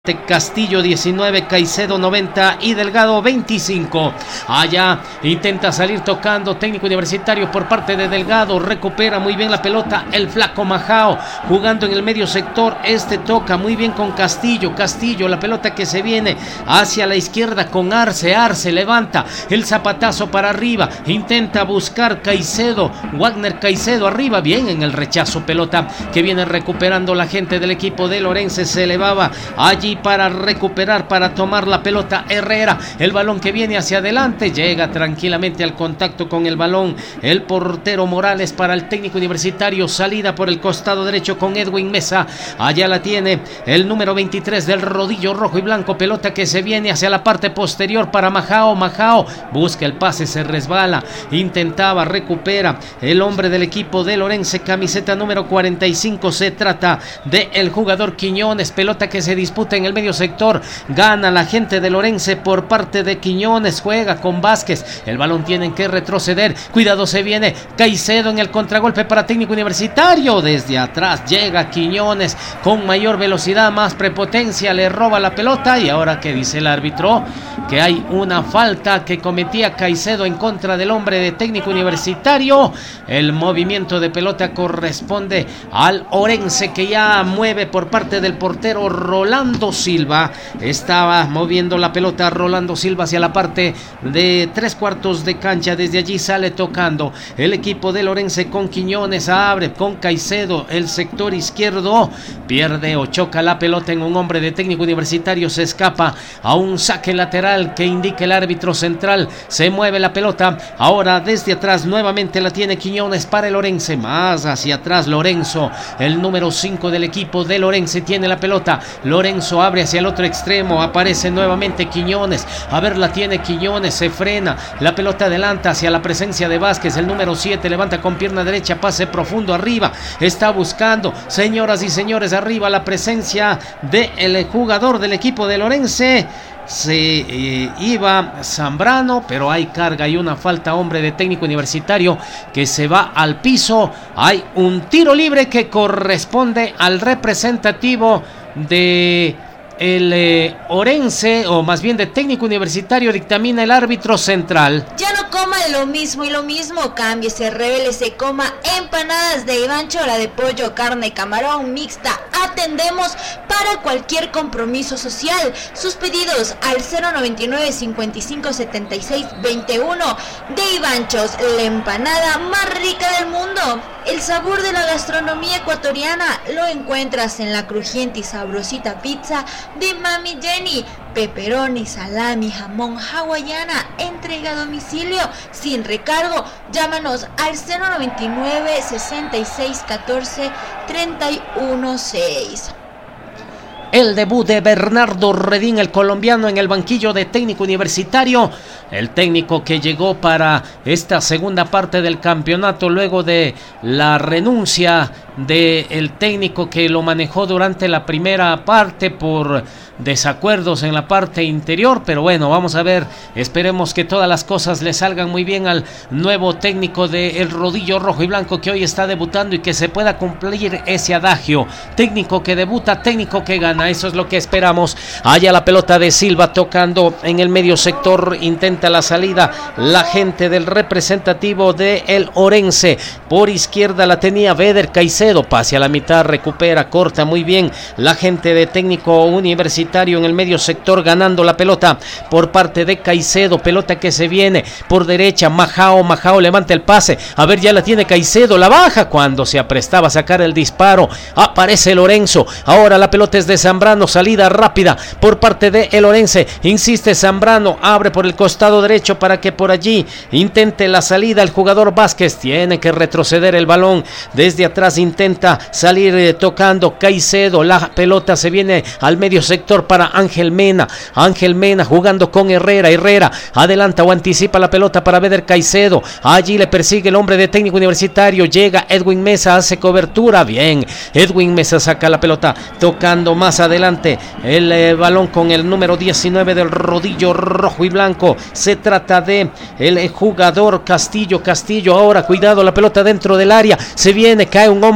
Castillo 19, Caicedo 90 y Delgado 25. Allá intenta salir tocando Técnico Universitario por parte de Delgado, recupera muy bien la pelota el flaco Majao, jugando en el medio sector, toca muy bien con Castillo, la pelota que se viene hacia la izquierda con Arce levanta el zapatazo para arriba, intenta buscar Caicedo, Wagner Caicedo arriba, bien en el rechazo, pelota que viene recuperando la gente del equipo de Lorense, se elevaba allí para recuperar, para tomar la pelota Herrera, el balón que viene hacia adelante, llega tranquilamente al contacto con el balón el portero Morales para el Técnico Universitario, salida por el costado derecho con Edwin Mesa, allá la tiene el número 23 del rodillo rojo y blanco, pelota que se viene hacia la parte posterior para Majao, busca el pase, se resbala, intentaba, recupera el hombre del equipo de Lorense, camiseta número 45, se trata de el jugador Quiñones, pelota que se disputa en el medio sector, gana la gente de Lorense por parte de Quiñones, juega con Vázquez, el balón tienen que retroceder, cuidado, se viene Caicedo en el contragolpe para Técnico Universitario, desde atrás llega Quiñones con mayor velocidad, más prepotencia, le roba la pelota y ahora que dice el árbitro que hay una falta que cometía Caicedo en contra del hombre de Técnico Universitario, el movimiento de pelota corresponde al Orense que ya mueve por parte del portero Rolando Silva, estaba moviendo la pelota Rolando Silva hacia la parte de 3/4 de cancha, desde allí sale tocando el equipo de Lorense con Quiñones, abre con Caicedo el sector izquierdo, pierde o choca la pelota en un hombre de Técnico Universitario, se escapa a un saque lateral que indica el árbitro central, se mueve la pelota, ahora desde atrás nuevamente la tiene Quiñones para el Lorense, más hacia atrás Lorenzo, el número 5 del equipo de Lorense tiene la pelota, Lorenzo abre hacia el otro extremo, aparece nuevamente Quiñones, a ver, la tiene Quiñones, se frena, la pelota adelanta hacia la presencia de Vázquez, el número 7, levanta con pierna derecha, pase profundo arriba, está buscando, señoras y señores, arriba la presencia del jugador del equipo de Lorense, se iba Zambrano, pero hay carga y una falta, hombre de Técnico Universitario que se va al piso, hay un tiro libre que corresponde al representativo de el Orense, o más bien de Técnico Universitario, dictamina el árbitro central. Ya no coma de lo mismo y lo mismo, cámbiese, revélese, coma empanadas de Ivancho, la de pollo, carne, camarón, mixta, atendemos para cualquier compromiso social, sus pedidos al 099 55 76 21 de Ivanchos, la empanada más rica del mundo. El sabor de la gastronomía ecuatoriana lo encuentras en la crujiente y sabrosita pizza de Mami Jenny, pepperoni, salami, jamón, hawaiana, entrega a domicilio sin recargo. Llámanos al 099 66 14 31 6. El debut de Bernardo Redín, el colombiano, en el banquillo de Técnico Universitario, el técnico que llegó para esta segunda parte del campeonato luego de la renuncia del técnico que lo manejó durante la primera parte por desacuerdos en la parte interior, pero bueno, vamos a ver, esperemos que todas las cosas le salgan muy bien al nuevo técnico del rodillo rojo y blanco que hoy está debutando y que se pueda cumplir ese adagio, técnico que debuta, técnico que gana, eso es lo que esperamos. Allá la pelota de Silva tocando en el medio sector, intenta la salida la gente del representativo de el Orense, por izquierda la tenía Beder Caicedo, pase a la mitad, recupera, corta muy bien la gente de Técnico Universitario en el medio sector, ganando la pelota por parte de Caicedo, pelota que se viene por derecha, Majao levanta el pase, a ver, ya la tiene Caicedo, la baja cuando se aprestaba a sacar el disparo, aparece Lorenzo, ahora la pelota es de Zambrano, salida rápida por parte de el Orense, insiste Zambrano, abre por el costado derecho para que por allí intente la salida el jugador Vázquez, tiene que retroceder el balón, desde atrás intenta salir tocando Caicedo, la pelota se viene al medio sector para Ángel Mena jugando con Herrera adelanta o anticipa la pelota para Beder Caicedo, allí le persigue el hombre de Técnico Universitario, llega Edwin Mesa, hace cobertura, bien, Edwin Mesa saca la pelota, tocando más adelante el balón con el número 19 del rodillo rojo y blanco, se trata de el jugador Castillo, ahora cuidado, la pelota dentro del área, se viene, cae un hombre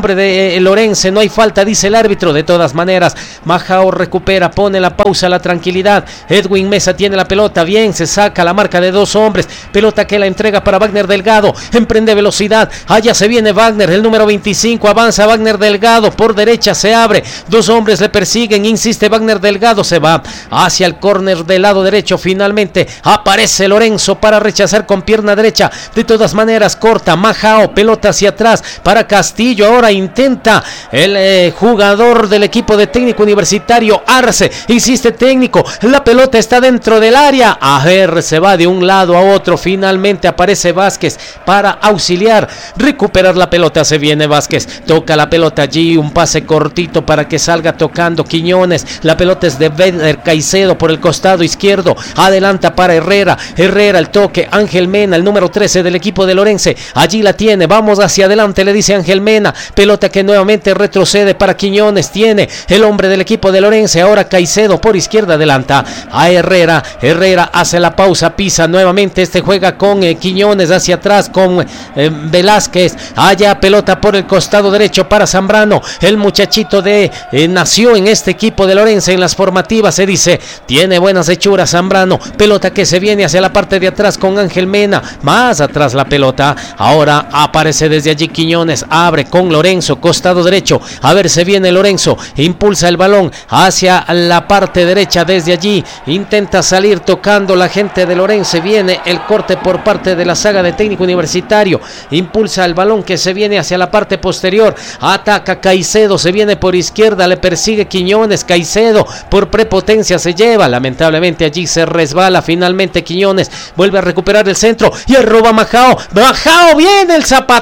hombre de Lorense, no hay falta, dice el árbitro. De todas maneras, Majao recupera, pone la pausa, la tranquilidad. Edwin Mesa tiene la pelota, bien, se saca la marca de 2 hombres, pelota que la entrega para Wagner Delgado, emprende velocidad, allá se viene Wagner, el número 25, avanza Wagner Delgado, por derecha se abre, 2 hombres le persiguen, insiste Wagner Delgado, se va hacia el córner del lado derecho, finalmente aparece Lorenzo para rechazar con pierna derecha, de todas maneras corta, Majao, pelota hacia atrás para Castillo, ahora intenta el jugador del equipo de Técnico Universitario, Arce, insiste Técnico, la pelota está dentro del área, a ver, se va de un lado a otro, finalmente aparece Vázquez para auxiliar, recuperar la pelota, se viene Vázquez, toca la pelota allí, un pase cortito para que salga tocando Quiñones, la pelota es de Beder Caicedo por el costado izquierdo, adelanta para Herrera, el toque, Ángel Mena, el número 13 del equipo de Lorense, allí la tiene, vamos hacia adelante, le dice Ángel Mena, pelota que nuevamente retrocede para Quiñones, tiene el hombre del equipo de Lorense, ahora Caicedo por izquierda adelanta a Herrera hace la pausa, pisa nuevamente, juega con Quiñones hacia atrás con Velázquez, allá pelota por el costado derecho para Zambrano, el muchachito nació en este equipo de Lorense en las formativas, se dice, tiene buenas hechuras Zambrano, pelota que se viene hacia la parte de atrás con Ángel Mena, más atrás la pelota, ahora aparece desde allí Quiñones, abre con Lorenzo, costado derecho, a ver, se viene Lorenzo, impulsa el balón hacia la parte derecha, desde allí intenta salir tocando la gente de Lorense, viene el corte por parte de la saga de Técnico Universitario, impulsa el balón que se viene hacia la parte posterior, ataca Caicedo, se viene por izquierda, le persigue Quiñones, Caicedo por prepotencia se lleva, lamentablemente allí se resbala, finalmente Quiñones vuelve a recuperar el centro y arroba Majao, viene el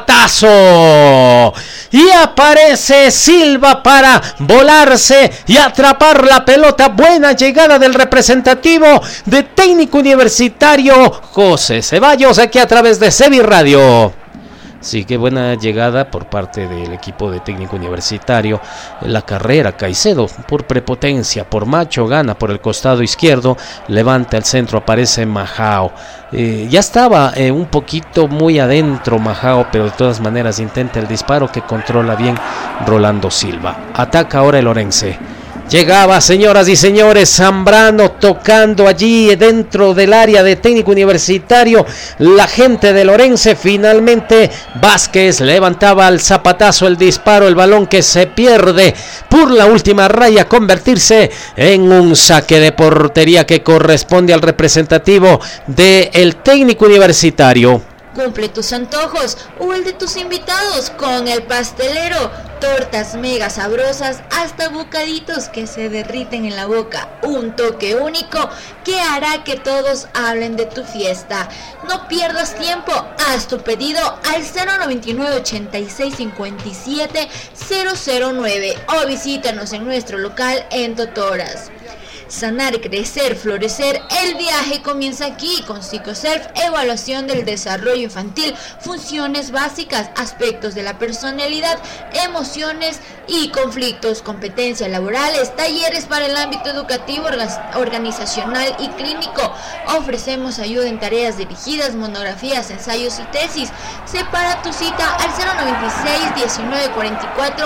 zapatazo y aparece Silva para volarse y atrapar la pelota, buena llegada del representativo de Técnico Universitario José Ceballos, aquí a través de Sevi Radio. Sí, qué buena llegada por parte del equipo de Técnico Universitario. La carrera, Caicedo por prepotencia, por macho, gana por el costado izquierdo, levanta el centro, aparece Majao. Ya estaba un poquito muy adentro Majao, pero de todas maneras intenta el disparo que controla bien Rolando Silva. Ataca ahora el Lorense. Llegaba, señoras y señores, Zambrano tocando allí dentro del área de Técnico Universitario, la gente de Lorense, finalmente Vázquez levantaba al zapatazo el disparo, el balón que se pierde por la última raya, convertirse en un saque de portería que corresponde al representativo del Técnico Universitario. Cumple tus antojos o el de tus invitados con el pastelero. Tortas mega sabrosas hasta bocaditos que se derriten en la boca. Un toque único que hará que todos hablen de tu fiesta. No pierdas tiempo, haz tu pedido al 099 86 57 009 o visítanos en nuestro local en Totoras. Sanar, crecer, florecer, el viaje comienza aquí con Psicoself, evaluación del desarrollo infantil, funciones básicas, aspectos de la personalidad, emociones y conflictos, competencias laborales, talleres para el ámbito educativo, organizacional y clínico. Ofrecemos ayuda en tareas dirigidas, monografías, ensayos y tesis. Separa tu cita al 096 1944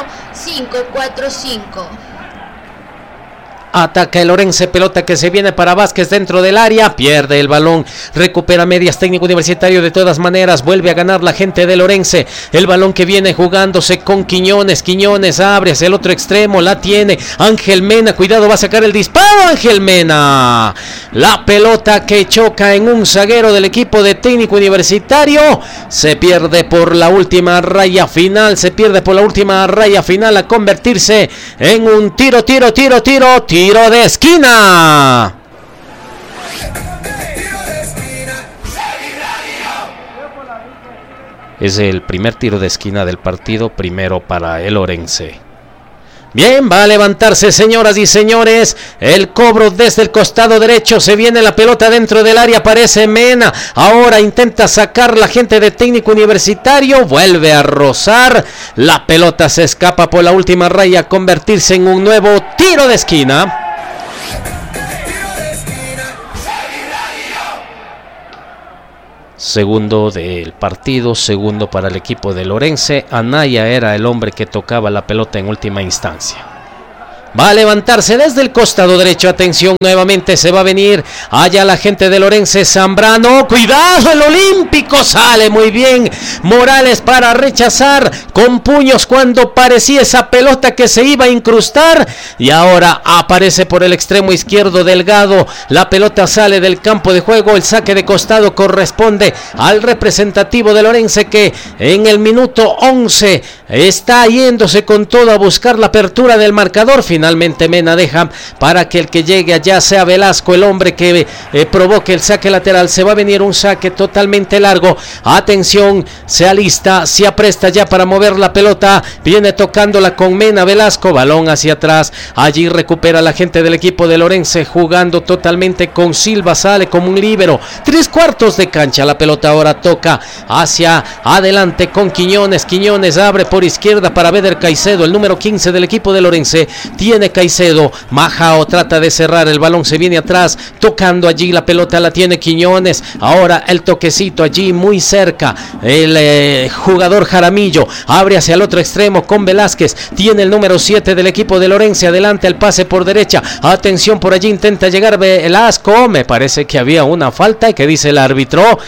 545. Ataca el Lorense, pelota que se viene para Vázquez dentro del área, pierde el balón, recupera medias Técnico Universitario, de todas maneras vuelve a ganar la gente de Lorense, el balón que viene jugándose con Quiñones abre hacia el otro extremo, la tiene Ángel Mena, cuidado, va a sacar el disparo Ángel Mena, la pelota que choca en un zaguero del equipo de Técnico Universitario, se pierde por la última raya final, a convertirse en un tiro de esquina. Es el primer tiro de esquina del partido, primero para el Lorense. Bien, va a levantarse, señoras y señores, el cobro desde el costado derecho, se viene la pelota dentro del área, aparece Mena, ahora intenta sacar la gente de Técnico Universitario, vuelve a rozar, la pelota se escapa por la última raya, a convertirse en un nuevo tiro de esquina. segundo del partido, segundo para el equipo de Lorense. Anaya era el hombre que tocaba la pelota en última instancia. Va a levantarse desde el costado derecho. Atención, nuevamente se va a venir allá la gente de Lorense. Zambrano, cuidado, el olímpico sale muy bien. Morales para rechazar con puños cuando parecía esa pelota que se iba a incrustar. Y ahora aparece por el extremo izquierdo Delgado. La pelota sale del campo de juego. El saque de costado corresponde al representativo de Lorense, que en el minuto 11 está yéndose con todo a buscar la apertura del marcador. Finalmente Mena deja para que el que llegue allá sea Velasco, el hombre que provoque el saque lateral. Se va a venir un saque totalmente largo. Atención, se alista, se apresta ya para mover la pelota. Viene tocándola con Mena. Velasco, balón hacia atrás. Allí recupera la gente del equipo de Lorense, jugando totalmente con Silva. Sale como un líbero. 3/4 de cancha. La pelota ahora toca hacia adelante con Quiñones. Quiñones abre por izquierda para Beder Caicedo, el número 15 del equipo de Lorense. Tiene Caicedo, Majao trata de cerrar, el balón se viene atrás, tocando allí la pelota, la tiene Quiñones. Ahora el toquecito allí muy cerca, el jugador Jaramillo abre hacia el otro extremo con Velázquez. Tiene el número 7 del equipo de Lorense, adelante el pase por derecha. Atención, por allí intenta llegar Velasco. Me parece que había una falta y que dice el árbitro.